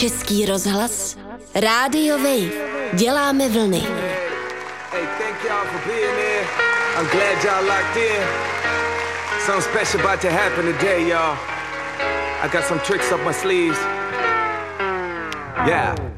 Český rozhlas, Rádio Wave. Děláme vlny. Hey, thank y'all for being here. I'm glad y'all locked in. Something special about to happen today, y'all. I got some tricks up my sleeves. Yeah.